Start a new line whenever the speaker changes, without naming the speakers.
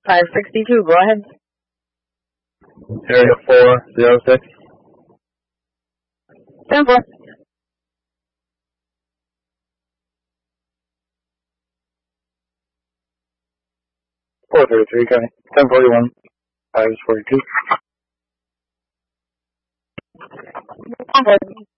562, go ahead.
Area 406.
10-4.
coming. 1041. 542.